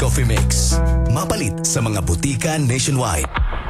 Coffee Mix. Mapalit sa mga butika nationwide.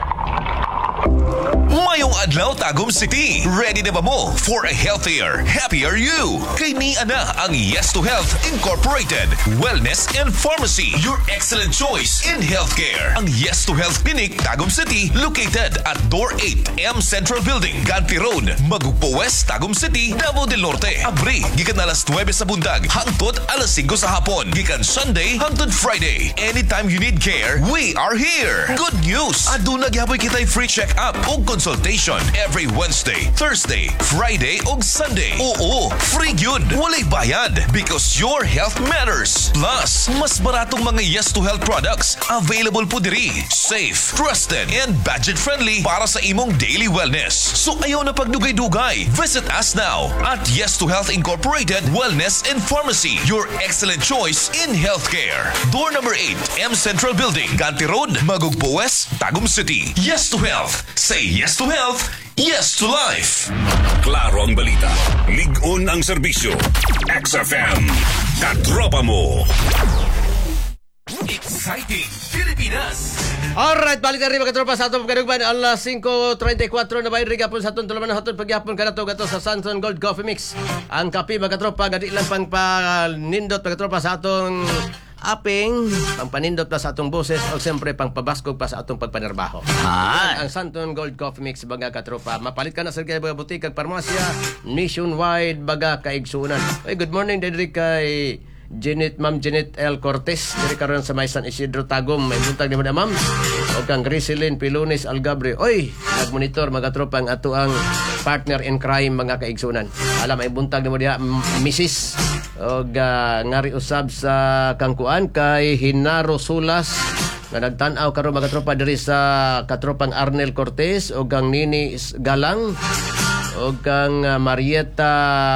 Mayong adlaw Tagum City. Ready na ba mo for a healthier, happier you? Kay ni ana ang Yes to Health Incorporated Wellness and Pharmacy. Your excellent choice in healthcare. Ang Yes to Health Clinic Tagum City located at Door 8 M Central Building, Ganti Road, Magugpo West, Tagum City, Davao del Norte. Abri gikan alas 9 sa bundag hangtod alas 5 sa hapon. Gikan Sunday hangtod Friday. Anytime you need care, we are here. Good news. Aduna gyapon kitay free check-up o consultation every Wednesday, Thursday, Friday ug Sunday. Oo, free yun. Walay bayad because your health matters. Plus, mas baratong mga Yes to Health products available po diri. Safe, trusted, and budget-friendly para sa imong daily wellness. So ayaw na pagdugay-dugay. Visit us now at Yes to Health Incorporated Wellness and Pharmacy. Your excellent choice in healthcare. Door number 8, M Central Building, Ganti Road, Magugpo West, Tagum City. Yes to Health. Say yes to health. Yes to life. Klaro ang balita. Ligon ang serbisyo. XFM. Katropa mo. Exciting Pilipinas. Alright, balik na rin mga katropa sa atong pagkadugban. Alas 5:34 na bayan rin gapon sa atong tulaman na hatod pagyapon ka na to gato sa Santon Gold Coffee Mix. Ang kape mga katropa, gadi lang pang panindot mga katropa sa atong aping, pang panindot pa sa atong boses o siyempre pang pabaskog pa sa atong pagpanarbaho. Ang Santon Gold Coffee Mix baga katropa. Mapalit ka na sa mga butik kag parmasya nationwide baga kaigsunan. Hey, good morning Dedrick kay Ma'am Janet L. Cortez diri karon sa may San Isidro Tagum. May buntag ni mo na ma'am o kang Griselin Pilones Algabre. Oy, nagmonitor mga tropa ang ato ang partner in crime mga kaigsunan. Alam may buntag ni mo diha Mrs. og ngari usab sa kangkuan kay Hinaro Sulas nga nagtan-aw karon mga tropa diri sa katropang Arnel Cortez o kang Nini Galang o kang Marieta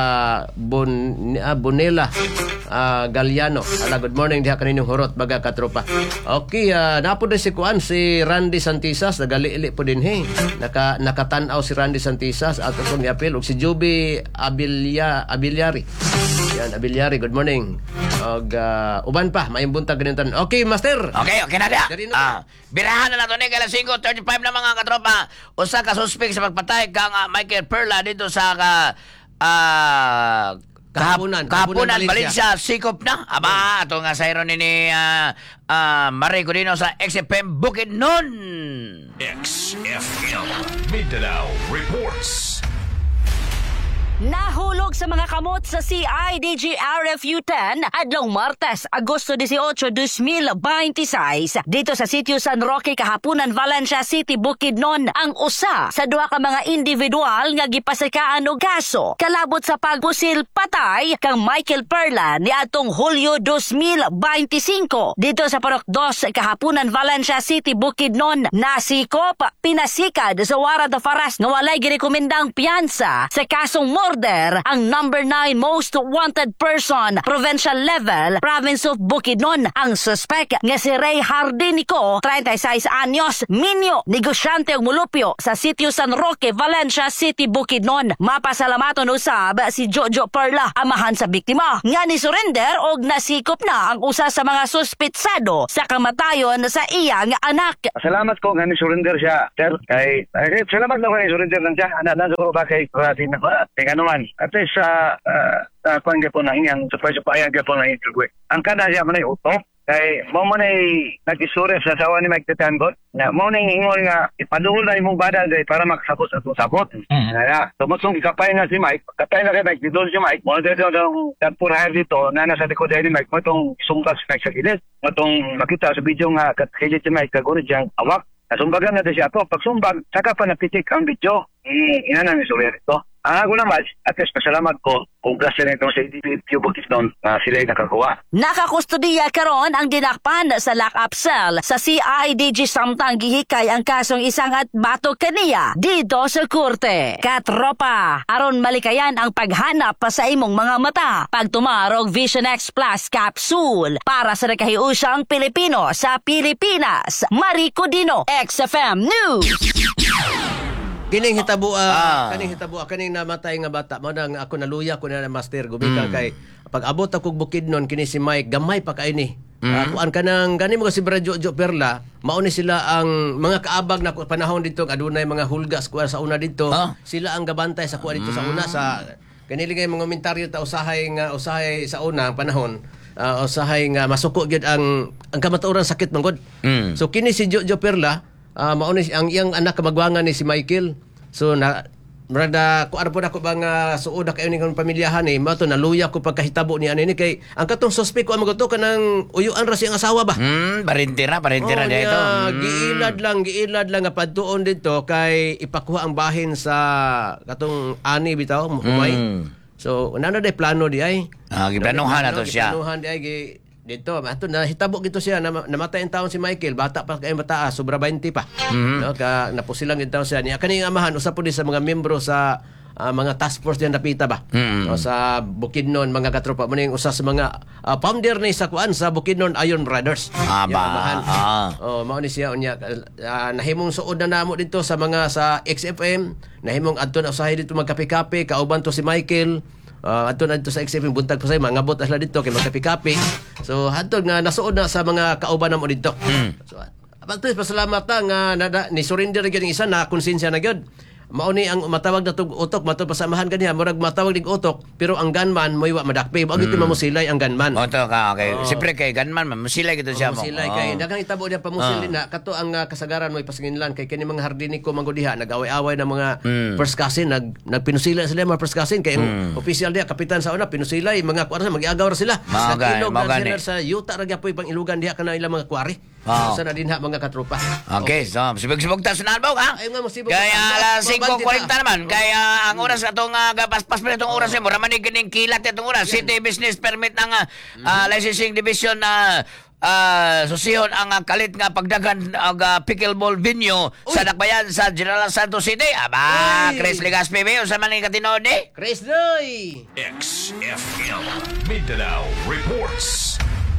Bonela Galiano. Good morning diha kaninyong hurot baga katropa. Okay, napo din si Kuan si Randy Santisas nagali-ili po din nakatan-aw si Randy Santisas at atong giapil og si Juby Abiliari. Yan Abiliari, good morning. Og uban pa may buntag ganintan. Okay, master. Okay na dia. Birahan na nato ni kala 5:35 na mga katropa. Usa ka suspect sa pagpatay kang Michael Perla dito sa Kahapunan, Valencia, sikop na. Aba, ito nga sayro ni Marie Codino sa XFM Bukidnon. XFM Mindanao Reports. Nahulog sa mga kamot sa CIDG RFU-10 adlong Martes, Agosto 18, 2026 dito sa sitio San Roque, Kahapunan, Valencia City, Bukidnon ang usa sa duha ka mga individual nga gipasikaan og kaso kalabot sa pagpusil patay kang Michael Perla ni atong Hulyo 2025 dito sa Parok 2, Kahapunan, Valencia City, Bukidnon. Nasikop, pinasikad sa warrant of arrest nga walay girekomendang piyansa sa kasong murder ang number 9 most wanted person provincial level province of Bukidnon. Ang suspect nga si Ray Hardinico 36 anyos, minyo, negosyante og mulupyo sa sitio San Roque, Valencia City, Bukidnon. Mapasalamaton usab si Jojo Perla, amahan sa biktima nga ni surrender og nasikop na ang usa sa mga suspitsado sa kamatayon sa iyang anak. Salamat ko nga ni surrender siya, sir. Kay salamat lang ko ni surrender lang siya. Ana ko ba kay ratin na naman. At sa kuan gyapon na iyang supaya gyapon na ito. Ang kada siya man ay utok kay mo man ay nag-isure sa sawa ni Mike Tetangot. Na mo ning ingon nga ipaduol na imong bada day para makasabot sa sabot. Kaya tumutong kapay na si Mike, kapay na kay Mike dito si Mike. Mo dito daw pur hire dito na nasa likod ni Mike mo tong sungkas sa gilid. Mo tong makita sa video nga kay si Mike kaguro diyang awak. Nasumbagan na siya to. Pagsumbag, saka pa napitik ang video. Inanan ni Surya ito. Ako naman, at least pasalamat ko kung kasi na itong sa EDP Bukidnon na sila ay nakakuha. Nakakustudiya karon ang dinakpan sa lock-up cell sa CIDG samtang gihikay ang kasong isang at bato kaniya dito sa korte. Katropa, aron malikayan ang paghanap pa sa imong mga mata. Pagtumarog Vision X Plus Capsule para sa nakahiusyang Pilipino sa Pilipinas. Marie Codino, XFM News. Kining hitabo kaning namatay nga bata mo nang ako naluya ko na master gubika kay pag abot ako Bukidnon kini si Mike gamay pa kay ni Kuan kanang gani mo si Jojo Perla, mao ni sila ang mga kaabag na panahon dito adunay mga hulgas kuan sa una dito. Sila ang gabantay sa kuan dito sa una sa kanili kay mga komentaryo ta usahay sa una ang panahon. Usahay nga masuko gyud ang kamatuoran sakit manggod. So kini si Jojo Perla, mao ni ang iyang anak kamagwangan ni si Michael. So Marada ko arpo ako bang suoda kayo ni pamilyahan mao to naluya ko pagkahitabo ni ani kay ang katong suspect ko amagoto kanang uyuan ra siyang asawa ba. Parintira dito. Giilad lang nga padtuon dito kay ipakuha ang bahin sa katong ani bitaw humay. So nana day plano di ay. Giplanuhan na to siya. Planuhan di ay dito, ato na hitabo gito siya namatay ang taon si Michael, bata pa kay mataas, sobra 20 pa. No, napusilang gid taon siya niya. Kaning amahan usa po di sa mga miyembro sa mga task force diyan napita ba. No, sa Bukidnon mga katropa mo ning usa sa mga founder ni sa kuan sa Bukidnon Iron Brothers. Mao ni siya unya nahimong suod na namo dito sa mga sa XFM, nahimong adto na usahay dito magkape-kape, kauban to si Michael. Ato na dito sa XFM buntag pa say mga bot asla dito kay magkapi-kapi. So hadto nga nasuod na sa mga kauban namo dito. So abante pasalamat nga ni surrender gyud isa na konsensya na gyud. Mao ni ang matawag na tug utok mato pasamahan kaniya murag matawag dig utok pero ang gunman moy wa madakpe bagit mamusilay ang gunman. Oto ka okay. Siyempre kay gunman mamusilay gito siya mo. Mamusilay kay daghang itabo diya pamusil na kato ang kasagaran moy pasinginlan kay kini mga hardiniko manggodiha nag-away-away na mga first cousin nagpinusila sila mga first cousin kay official diya kapitan sa una pinusilay mga kuwara magiagaw ra sila. Nagilog na sa yuta ra gyapon pang ilugan diha kana ilang mga kuwari. Sa na dinha mga katropa. Okay, so sibog-sibog ta sa nalbaw ha. Kaya alas 5:40 naman. Kaya ang oras atong gapaspas pa itong oras mo raman ni kining kilat itong oras. City Business Permit ng Licensing Division na susihon ang kalit nga pagdagan og pickleball venue sa Dakbayan sa General Santos City. Chris Legaspi sa man ni katinode. Chris Doy. XFM Mindanao Reports.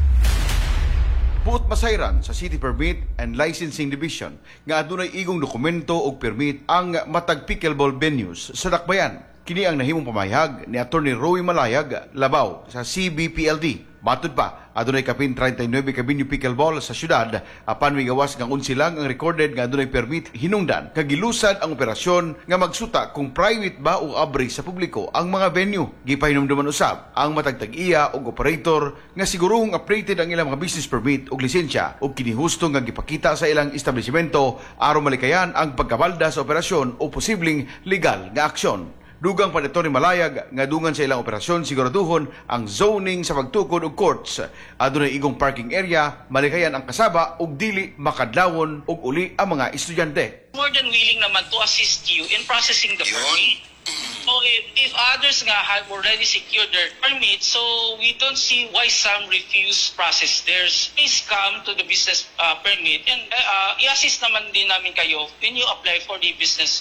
Buot masayran sa City Permit and Licensing Division nga adunay igong dokumento og permit ang matag pickleball venues sa Dakbayan. Kini ang nahimong pamayhag ni Attorney Roy Malayag labaw sa CBPLD. Matud pa, adunay kapin 39 ka venue pickleball sa syudad apan migawas nga unsilang ang recorded nga adunay permit hinungdan kagilusad ang operasyon nga magsuta kung private ba o abri sa publiko ang mga venue. Gipahinumduman usab ang matagtag-iya og operator nga siguruhong updated ang ilang mga business permit ug lisensya ug kini husto nga gipakita sa ilang establishmento aron malikayan ang pagkabalda sa operasyon o posibleng legal nga aksyon. Dugang pa ni Malayag nga dungan sa ilang operasyon siguraduhon ang zoning sa pagtukod og courts. Adunay igong parking area, malikayan ang kasaba ug dili makadlawon og uli ang mga estudyante. More than willing naman to assist you in processing the permit. So if others nga have already secured their permit, so we don't see why some refuse process theirs. Please come to the business permit and i-assist naman din namin kayo when you apply for the business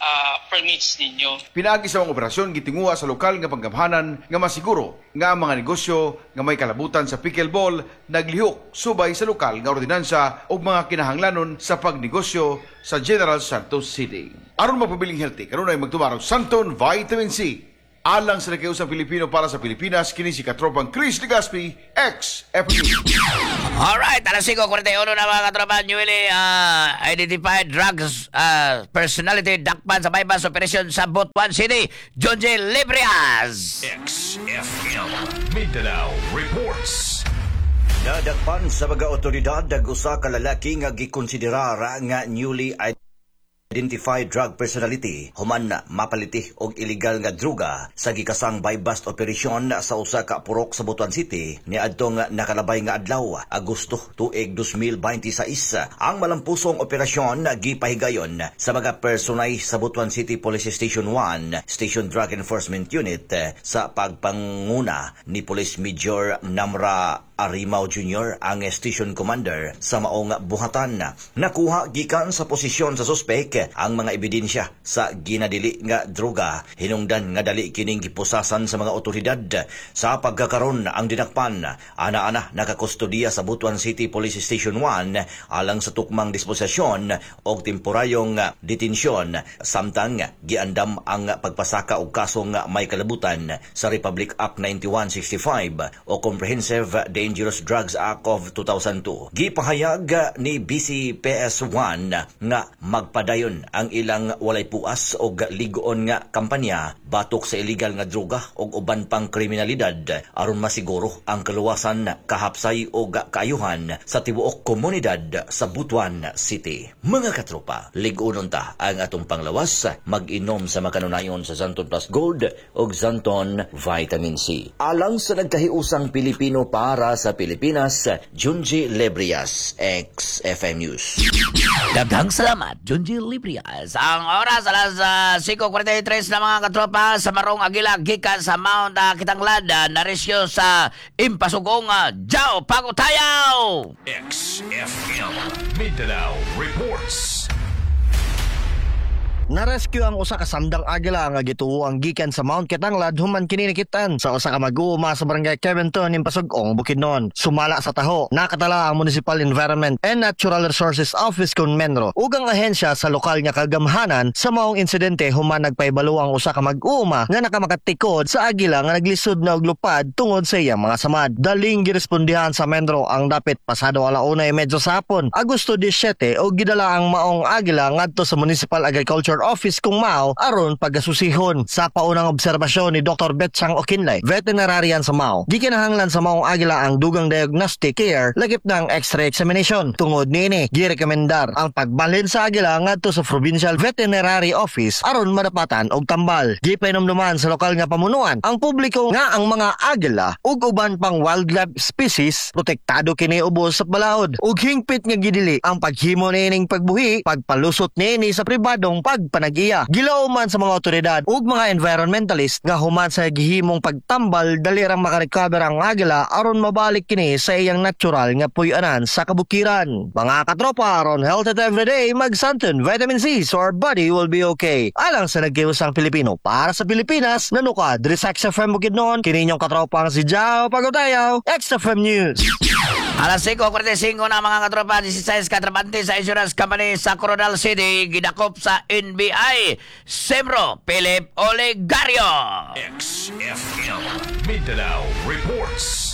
permits ninyo. Pinaagi sa mga operasyon gitinguha sa lokal nga panggamhanan nga masiguro nga ang mga negosyo nga may kalabutan sa pickleball naglihok subay sa lokal nga ordinansa o mga kinahanglanon sa pagnegosyo sa General Santos City. Aron magpabiling healthy, karon ay magtumaraw Santon Vitamin C. Alang sa nakiusang Pilipino para sa Pilipinas, kini si katropang Chris Legaspi, XFM. Alright, alas 5:41 na mga katropa, newly identified drugs personality dakpan sa bypass operation sa Butuan City, John J. Librias. XFM Mindanao Reports. Nadakpan sa mga otoridad ang usa ka lalaki nga gikonsiderar nga newly identified drug personality human na mapaliti og illegal nga droga sa gikasang buy-bust operasyon sa usa ka purok sa Butuan City niadtong nakalabay nga adlaw Agosto tuig 2026. Ang malampusong operasyon gipahigayon sa mga personay sa Butuan City Police Station 1 Station Drug Enforcement Unit sa pagpanguna ni Police Major Namra Arimao Jr. ang station commander sa maong buhatan. Nakuha gikan sa posisyon sa suspek ang mga ebidensya sa ginadili nga droga. Hinungdan nga dali kining gipusasan sa mga otoridad. Sa pagkakaron ang dinakpan, ana-ana nakakustodiya sa Butuan City Police Station 1 alang sa tukmang disposisyon o temporaryong detensyon samtang giandam ang pagpasaka og kasong may kalabutan sa Republic Act 9165 o Comprehensive Danger Dangerous Drugs Act of 2002. Gipahayag ni BCPS-1 nga magpadayon ang ilang walay puas o ligoon nga kampanya batok sa illegal nga droga o uban pang kriminalidad aron masiguro ang kaluwasan, kahapsay o kaayuhan sa tibuok komunidad sa Butuan City. Mga katropa, ligunon ta ang atong panglawas, mag-inom sa makanunayon sa Zanton Plus Gold o Zanton Vitamin C. Alang sa nagkahiusang Pilipino para sa Pilipinas, Junji Lebrias, ex-FM News. Daghang salamat, Junji Lebrias. Ang oras alas 5:43 na mga katropa sa Marong Agila gikan sa Mount Kitanglad naresyo sa Impasugong Jao Pagutayaw. XFM Mindanao Reports. Narescue ang usa ka sandang agila nga gituo ang gikan sa Mount Kitanglad human kini nakitan sa usa ka mag-uuma sa barangay Keventon Impasugong Bukidnon. Sumala sa taho nakatala ang Municipal Environment and Natural Resources Office kun Menro ug ang ahensya sa lokal nga kagamhanan sa maong insidente human nagpahibalo ang usa ka mag-uuma nga nakamakatikod sa agila nga naglisod na og lupad tungod sa iyang mga samad. Daling girespondihan sa Menro ang dapit pasado alauna medyo sa hapon Agosto 17 og gidala ang maong agila ngadto sa Municipal Agriculture Office kung Mao aron pagasusihon. Sa paunang obserbasyon ni Dr. Betchang Okinlay, veterinarian sa Mao, gikinahanglan sa maong agila ang dugang diagnostic care lagip ng X-ray examination. Tungod niini, girekomendar ang pagbalhin sa agila ngadto sa Provincial Veterinary Office aron madapatan og tambal. Gipainomduman sa lokal nga pamunuan ang publiko nga ang mga agila ug uban pang wildlife species protektado kini ubos sa balaod ug hingpit nga gidili ang paghimo niining pagbuhi, pagpalusot niini sa pribadong panagiya. Gilauman sa mga otoridad ug mga environmentalist nga human sa gihimong pagtambal dalirang makarecover ang agila aron mabalik kini sa iyang natural nga puy-anan sa kabukiran. Mga katropa, aron healthy everyday, mag-Santon Vitamin C so our body will be okay. Alang sa nagkiusang Pilipino para sa Pilipinas, nanukad diri sa XFM Bukidnon, kini inyong katropang si Jao Pagutayaw, XFM News. Alas 5:45 na mga katropa, 16 katrabante sa insurance company sa Coronel City, gidakop sa NBI, Semro Philip Olegario. XFM Mindanao Reports.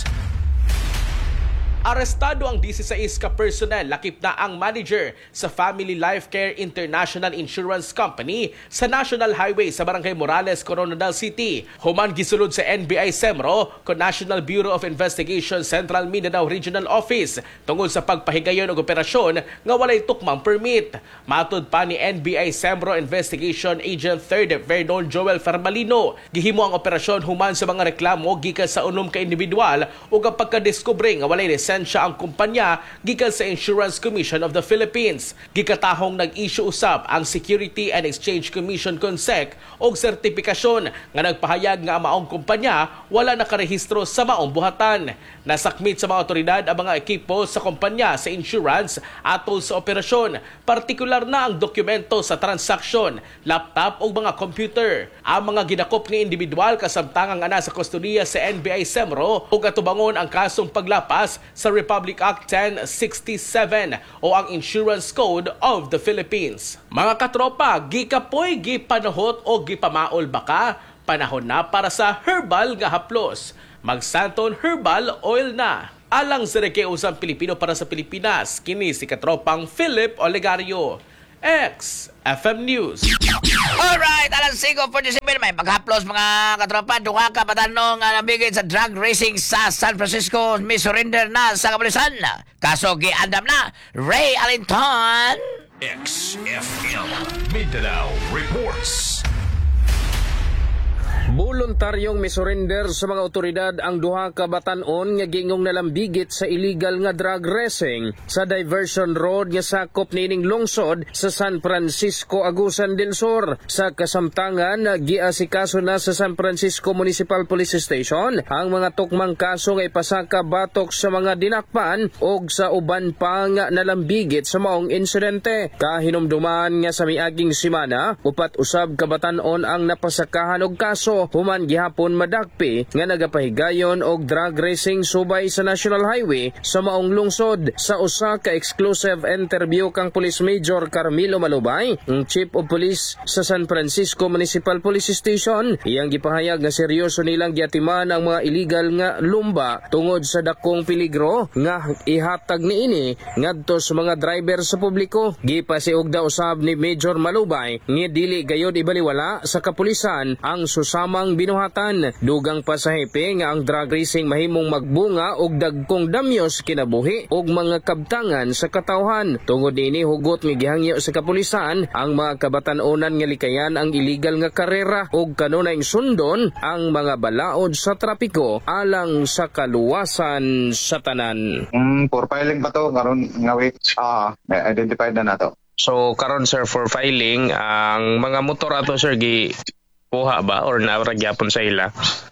Arestado ang 16 ka personnel lakip na ang manager sa Family Life Care International Insurance Company sa National Highway sa Barangay Morales, Coronadal City. Human gisulod sa NBI Semro ko National Bureau of Investigation Central Mindanao Regional Office tungod sa pagpahigayon og operasyon nga walay tukmang permit. Matud pa ni NBI Semro Investigation Agent 3rd Vernon Joel Fermalino, gihimo ang operasyon human sa mga reklamo gikan sa unom ka individual ug ang pagkadiskubre nga walay lisensya ang kumpanya gikan sa Insurance Commission of the Philippines. Gikatahong nag-issue usab ang Security and Exchange Commission CONSEC og sertipikasyon nga nagpahayag nga ang maong kumpanya wala nakarehistro sa maong buhatan. Nasakmit sa mga otoridad ang mga ekipo sa kumpanya sa insurance atol sa operasyon, partikular na ang dokumento sa transaksyon, laptop o mga computer. Ang mga ginakop nga individual kasamtangang ana sa kustodiya sa NBI Semro ug atubangon ang kasong paglapas sa Republic Act 1067 o ang Insurance Code of the Philippines. Mga katropa, gikapoy, gipanahot o gipamaol baka, panahon na para sa herbal nga haplos. Mag-Santon Herbal Oil na. Alang sa rekiusang Pilipino para sa Pilipinas, kini si katropang Philip Olegario. XFM News. Alright, alas 5:47 may paghaplos mga katropa. Duha ka patanong nga nabigay sa drug racing sa San Francisco, may surrender na sa kapulisan. Kaso giandam na Ray Allenton. XFM Mindanao Reports. Voluntaryong misurrender sa mga otoridad ang duha ka batan-on nga gingong nalambigit sa illegal nga drug racing sa Diversion Road nga sakop nining lungsod sa San Francisco, Agusan del Sur. Sa kasamtangan, giasikaso na sa San Francisco Municipal Police Station ang mga tukmang kaso nga ipasaka batok sa mga dinakpan o sa uban pang nalambigit sa maong insidente. Kahinumduman nga sa miaging simana, upat usab ka batan-on ang napasakahan og kaso. Metro human gihapon madakpi nga nagapahigayon og drug racing subay sa National Highway sa maong lungsod. Sa usa ka exclusive interview kang Police Major Carmelo Malubay, ang Chief of Police sa San Francisco Municipal Police Station, iyang gipahayag nga seryoso nilang giatiman ang mga illegal nga lumba tungod sa dakong peligro nga ihatag niini ngadto sa mga driver sa publiko. Gipasiug daw usab ni Major Malubay nga dili gayod ibaliwala sa kapulisan ang susamang binuhatan. Dugang pa sa hepe nga ang drug racing mahimong magbunga og dagkong damyos kinabuhi og mga kabtangan sa katawhan. Tungod ini hugot nga gihangyo sa kapulisan ang mga kabatan-onan nga likayan ang illegal nga karera og kanunay sundon ang mga balaod sa trapiko alang sa kaluwasan sa tanan. For filing pa to karon nga week identified na nato. So karon sir, for filing ang mga motor ato sir gi kuha ba or naaragyapon sa ila?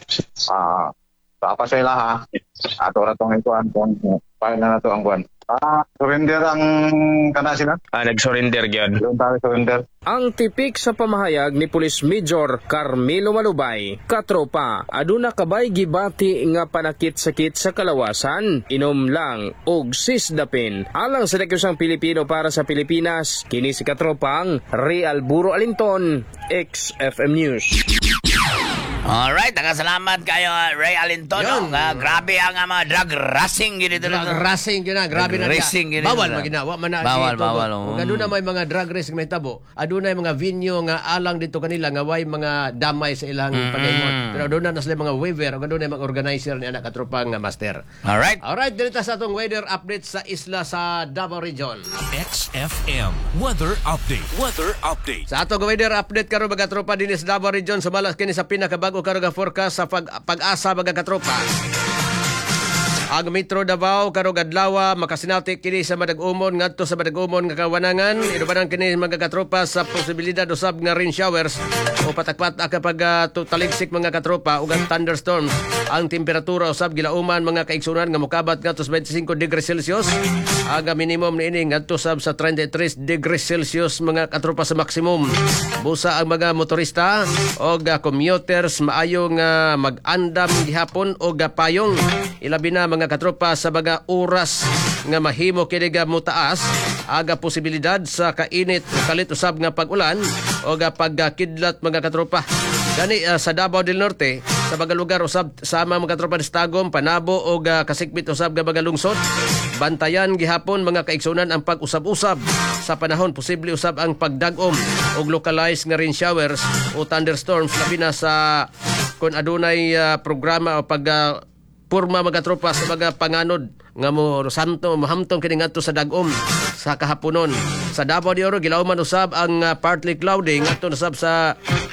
Apa sa ila ha. Ato ra tong ikuan kung file na nato ang kuan. Surrender ang kana sila? Nag-surrender gyud. Surrender. Ang tipik sa pamahayag ni Police Major Carmelo Malubay, katropa, aduna kabay gibati nga panakit-sakit sa kalawasan, inom lang og sisdapin. Alang sa negosyong Pilipino para sa Pilipinas, kini si katropang Real Buro Alinton, XFM News. Alright, salamat kayo Ray Alinton. Grabe ang mga drug racing dito. Drug racing gina, grabe na racing niya. Bawal maginawa man na. Bawal. Kung aduna may mga drug racing may tabo, aduna mga venue nga alang dito kanila nga way mga damay sa ilang pagayod. Pero aduna na sila mga waiver, aduna mga organizer ni anak katropang master. Alright, dito sa atong weather update sa isla sa Davao Region. XFM Weather Update. Sa atong weather update karon mga tropa dinhi sa Davao Region, sumalas kini sa pinakabago karong forecast sa pag-asa mga katropa. Ang Metro Davao karong adlaw makasinati kini sa madag-umon ngadto sa madag-umon nga kawanangan. Inubanan kini mga katropa sa posibilidad usab nga rain showers o patak-patak kapag taligsik mga katropa ug thunderstorms. Ang temperatura usab gilauman mga kaigsunan nga mokabat ngadto sa 25 degrees Celsius. Ang minimum niini ngadto sab sa 33 degrees Celsius mga katropa sa maximum. Busa ang mga motorista o commuters maayo nga mag-andam gihapon o gapayong. Ilabi na mga katropa sa mga oras nga mahimo kini ga mutaas aga posibilidad sa kainit o kalit usab nga pag-ulan o ga pagkidlat mga katropa. Gani sa Davao del Norte sa mga lugar usab sama mga katropa sa Tagum, Panabo o kasikbit usab nga mga lungsod. Bantayan gihapon mga kaigsunan ang pag-usab-usab sa panahon. Posible usab ang pagdagom og localized nga rain showers o thunderstorms labi na sa kung adunay programa o purma mga tropa sa mga panganod nga mo mahamtong kini ngadto sa dagom sa kahaponon. Sa Davao de Oro gilauman usab ang partly cloudy ngadto usab sa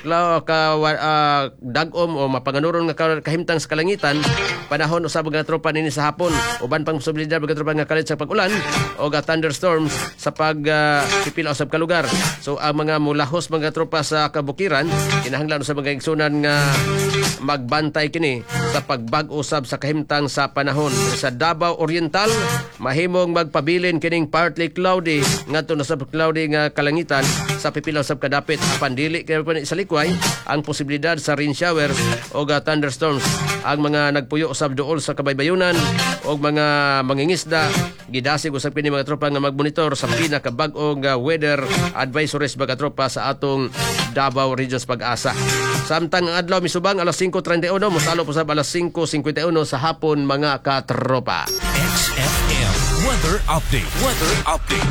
dagom o mapanganuron nga kahimtang sa kalangitan. Panahon usab mga tropa nini sa hapon. Uban pang posibilidad mga tropa nga kalit sa pag-ulan o thunderstorms sa pipila usab ka lugar. So ang mga mulahos mga tropa sa kabukiran kinahanglan sa mga igsunan nga magbantay kini sa pagbag usab sa kahimtang sa panahon. Sa Davao Oriental mahimong magpabilin kining partly cloudy ngadto na sa cloudy nga kalangitan sa pipila usab kadapit apan dili kay sa likway ang posibilidad sa rain showers o thunderstorms. Ang mga nagpuyo usab duol sa kabaybayunan o mga mangingisda gidasig usab kini mga tropa nga magmonitor sa pinakabag-o nga weather advisories mga tropa sa atong Davao Regions Pag-asa. Samtang ang adlaw misubang alas 5:31 mosalo usab alas 5:51 sa hapon mga katropa. XFM Weather Update.